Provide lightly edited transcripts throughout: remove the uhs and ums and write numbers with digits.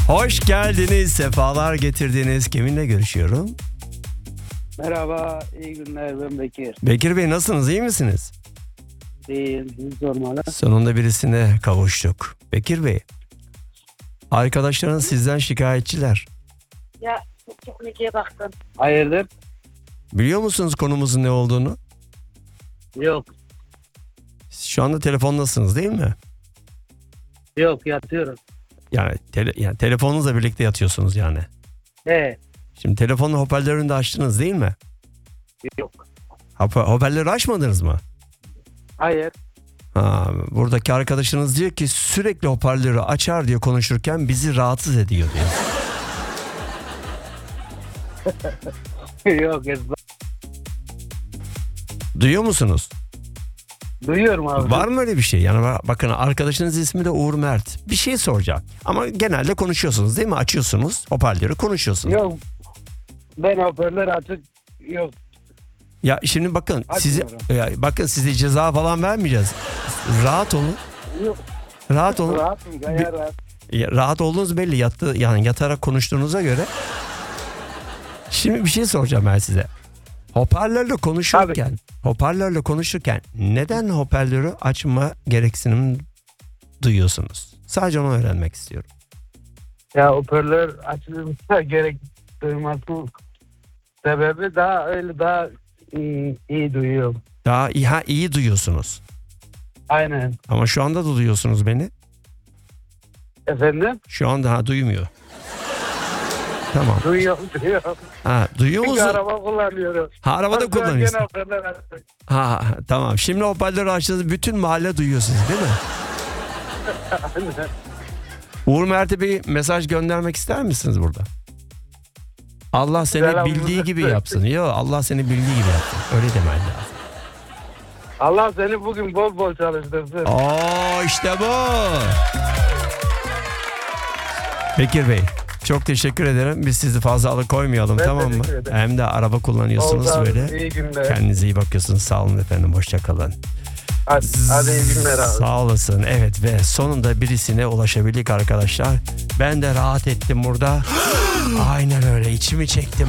Hoş geldiniz, sefalar getirdiniz. Kiminle görüşüyorum? Merhaba, iyi günler, ben Bekir. Bekir Bey, nasılsınız, iyi misiniz? İyiyim, siz sormalı. Sonunda birisine kavuştuk. Bekir Bey, arkadaşlarınız sizden şikayetçiler. Ya teknolojiye baktım. Hayırdır? Biliyor musunuz konumuzun ne olduğunu? Yok, Şu anda telefondasınız değil mi? yok yatıyorum. Yani, telefonunuzla birlikte yatıyorsunuz yani. Şimdi telefonun hoparlörünü de açtınız değil mi? Yok. Hoparlörü açmadınız mı? Hayır. Buradaki arkadaşınız diyor ki sürekli hoparlörü açar diyor konuşurken bizi rahatsız ediyor diyor. Yok, Duyuyor musunuz? duyuyorum abi. Var mı öyle bir şey? Yani bakın, arkadaşınız ismi de Uğur Mert. Bir şey soracağım. Ama genelde konuşuyorsunuz değil mi? Açıyorsunuz hoparlörü, konuşuyorsunuz. Yok, ben hoparlör açık, yok. Ya şimdi bakın Açmıyorum. size ceza falan vermeyeceğiz. Rahat olun. Yok, Rahat olun. rahatım, gayet rahat. Rahat olduğunuz belli. Yani yatarak konuştuğunuza göre. Şimdi bir şey soracağım ben size. Hoparlörle konuşurken neden hoparlörü açma gereksinim duyuyorsunuz? Sadece onu öğrenmek istiyorum. Ya hoparlör açılmasına gerek duymasının sebebi daha iyi duyuyorum. Daha iyi duyuyorsunuz. Aynen. Ama şu anda da duyuyorsunuz beni. Efendim? Şu anda duymuyor. Tamam. Duyuyorum. Duyuyor Çünkü musun? araba kullanıyorum. Arabada kullanıyorsun. Gene hoparlör açık. Tamam. Şimdi hoparlörü açtığınız bütün mahalle duyuyorsunuz değil mi? Uğur Mert'e bir mesaj göndermek ister misiniz burada? Allah seni Selam. bildiği gibi yapsın. Yok, Allah seni bildiği gibi yapsın. Öyle demen lazım. Allah seni bugün bol bol çalıştırsın. İşte bu. Bekir Bey, çok teşekkür ederim. Biz sizi fazla alıkoymayalım, Ben tamam mı? teşekkür ederim. Hem de araba kullanıyorsunuz Oldu abi, böyle. iyi günler. Kendinize iyi bakıyorsunuz. Sağ olun efendim. Hoşça kalın. Hadi iyi günler abi. Sağ olasın. Evet, ve sonunda birisine ulaşabildik arkadaşlar. Ben de rahat ettim burada. Aynen öyle. İçimi çektim.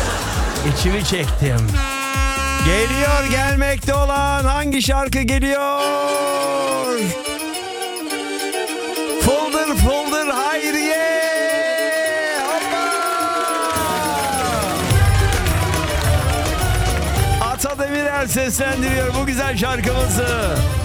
Geliyor, gelmekte olan hangi şarkı geliyor? Fıldır fıldır Hayriye. Hoppa! Ata Demirer seslendiriyor bu güzel şarkımızı.